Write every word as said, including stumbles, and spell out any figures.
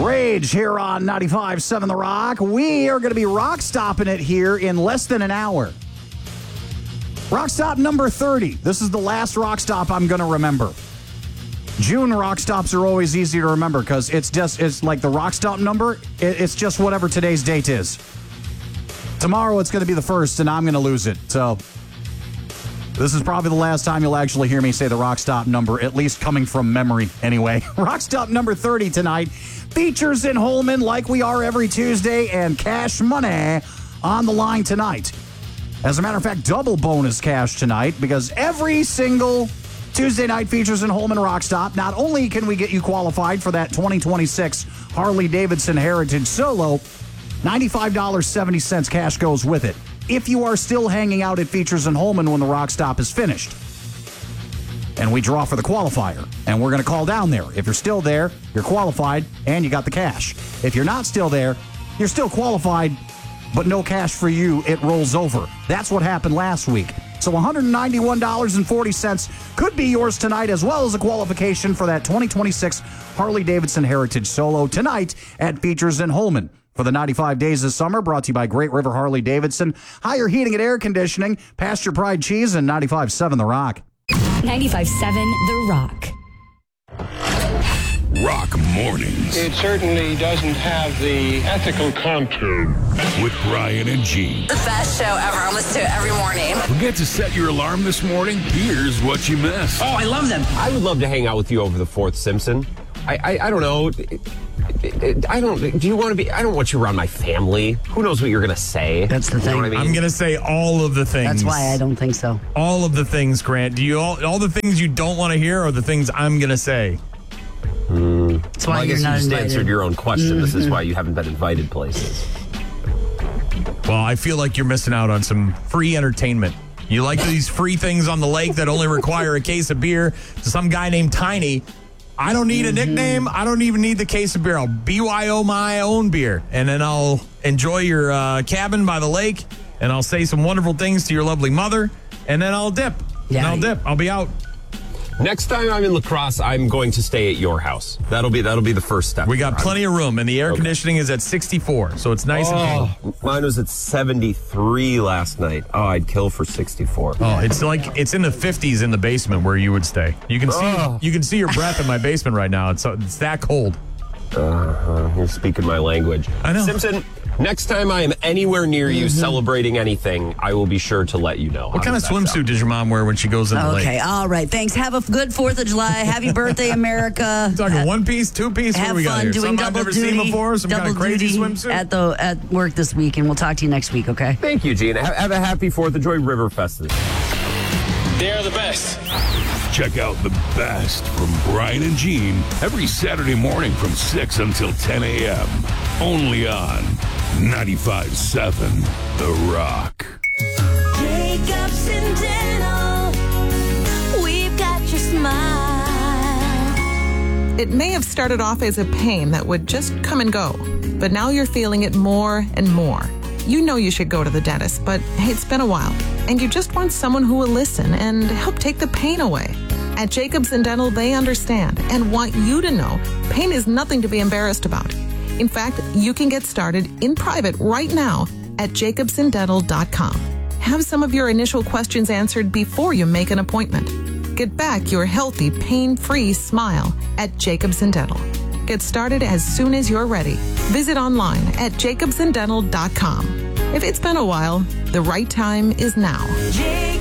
Rage here on ninety-five point seven The Rock. We are going to be rock stopping it here in less than an hour. Rock stop number thirty. This is the last rock stop I'm going to remember. June rock stops are always easy to remember because it's just it's like the rock stop number. It, it's just whatever today's date is. Tomorrow it's going to be the first, and I'm going to lose it. So this is probably the last time you'll actually hear me say the rock stop number, at least coming from memory anyway. Rock stop number thirty tonight features in Holman like we are every Tuesday, and cash money on the line tonight. As a matter of fact, double bonus cash tonight because every single Tuesday night features in Holman Rock Stop. Not only can we get you qualified for that twenty twenty-six Harley-Davidson Heritage Solo, ninety-five dollars and seventy cents cash goes with it. If you are still hanging out at Features in Holman when the rock stop is finished. And we draw for the qualifier. And we're going to call down there. If you're still there, you're qualified, and you got the cash. If you're not still there, you're still qualified, but no cash for you. It rolls over. That's what happened last week. So one hundred ninety-one dollars and forty cents could be yours tonight, as well as a qualification for that twenty twenty-six Harley-Davidson Heritage Solo tonight at Features in Holman. For the ninety-five days of summer, brought to you by Great River Harley-Davidson, higher heating and air conditioning, Pasture Pride Cheese, and ninety-five point seven The Rock. ninety-five point seven The Rock. Rock Mornings. It certainly doesn't have the ethical contour. With Brian and Gene. The best show ever. I listen to it every morning. Forget to set your alarm this morning? Here's what you missed. Oh, I love them. I would love to hang out with you over the fourth Simpson. I, I, I don't know. I don't. Do you want to be? I don't want you around my family. Who knows what you're going to say? That's the You know thing. what I mean? I'm going to say all of the things. That's why I don't think so. All of the things, Grant. Do you all, all the things you don't want to hear are the things I'm going to say? Mm. That's why well, I you're guess not you just invited. answered your own question. Mm-hmm. This is why you haven't been invited places. Well, I feel like you're missing out on some free entertainment. You like these free things on the lake that only require a case of beer to some guy named Tiny. I don't need a nickname. I don't even need the case of beer. I'll B Y O my own beer. And then I'll enjoy your uh, cabin by the lake. And I'll say some wonderful things to your lovely mother. And then I'll dip. Yeah. And I'll dip. I'll be out. Next time I'm in La Crosse, I'm going to stay at your house. That'll be that'll be the first step. We got plenty of room. And the air Okay. conditioning is at sixty-four. So it's nice and Oh, mine was at seventy-three last night. Oh, I'd kill for sixty-four. Oh, it's like it's in the fifties in the basement where you would stay. You can see Oh. you can see your breath in my basement right now. It's it's that cold. Uh, you're speaking my language. I know. Simpson, next time I am anywhere near you celebrating anything, I will be sure to let you know. What kind of swimsuit does your mom wear when she goes in the lake? Okay, all right. Thanks. Have a good fourth of July. Happy birthday, America. You talking one piece, two piece? What Have do we got fun here? doing Something I've double never duty. seen before. Some double kind of crazy duty swimsuit. at the at work this week, and we'll talk to you next week. Okay. Thank you, Gene. Have, have a happy fourth. Enjoy Riverfest. They're the best. Check out the best from Brian and Gene every Saturday morning from six until ten a.m. Only on ninety-five point seven The Rock. Jacobson Dental, we've got your smile. It may have started off as a pain that would just come and go, but now you're feeling it more and more. You know you should go to the dentist, but hey, it's been a while, and you just want someone who will listen and help take the pain away. At Jacobson Dental, they understand and want you to know pain is nothing to be embarrassed about. In fact, you can get started in private right now at jacobson dental dot com. Have some of your initial questions answered before you make an appointment. Get back your healthy, pain-free smile at Jacobson Dental. Get started as soon as you're ready. Visit online at jacobson dental dot com. If it's been a while, the right time is now. Jacobson